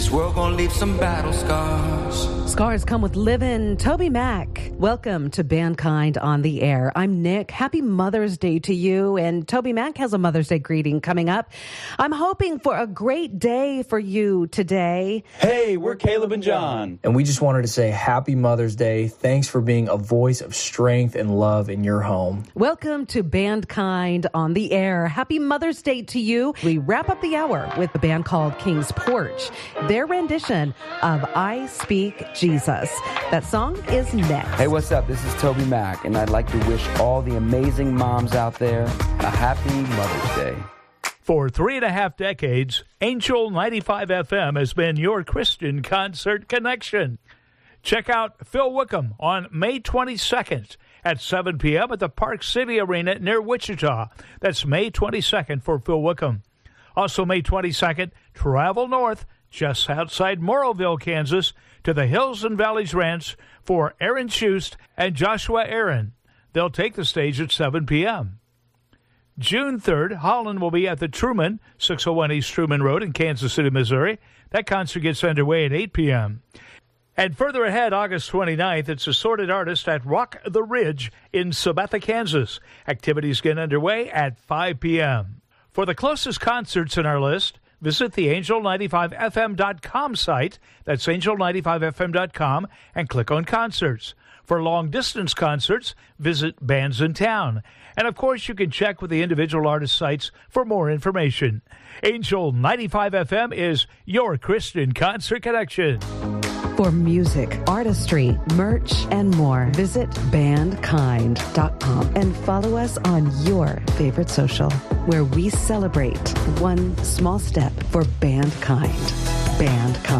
This world gonna leave some battle scars. Scars come with living. Toby Mac, welcome to Bandkind on the Air. I'm Nick. Happy Mother's Day to you. And Toby Mac has a Mother's Day greeting coming up. I'm hoping for a great day for you today. Hey, we're Caleb and John. And we just wanted to say Happy Mother's Day. Thanks for being a voice of strength and love in your home. Welcome to Bandkind on the Air. Happy Mother's Day to you. We wrap up the hour with the band called King's Porch. Their rendition of I Speak Jesus. That song is next. Hey, what's up? This is Toby Mac, and I'd like to wish all the amazing moms out there a happy Mother's Day. For 3.5 decades, Angel 95 FM has been your Christian concert connection. Check out Phil Wickham on May 22nd at 7 p.m. at the Park City Arena near Wichita. That's May 22nd for Phil Wickham. Also May 22nd, travel north just outside Morrowville, Kansas, to the Hills and Valleys Ranch for Aaron Schust and Joshua Aaron. They'll take the stage at 7 p.m. June 3rd, Holland will be at the Truman, 601 East Truman Road in Kansas City, Missouri. That concert gets underway at 8 p.m. And further ahead, August 29th, it's Assorted Artist at Rock the Ridge in Sabetha, Kansas. Activities get underway at 5 p.m. For the closest concerts in our list, visit the Angel95FM.com site. That's Angel95FM.com and click on concerts. For long-distance concerts, visit Bands in Town. And, of course, you can check with the individual artist sites for more information. Angel 95 FM is your Christian concert connection. For music, artistry, merch, and more, visit bandkind.com and follow us on your favorite social, where we celebrate one small step for Bandkind. Bandkind.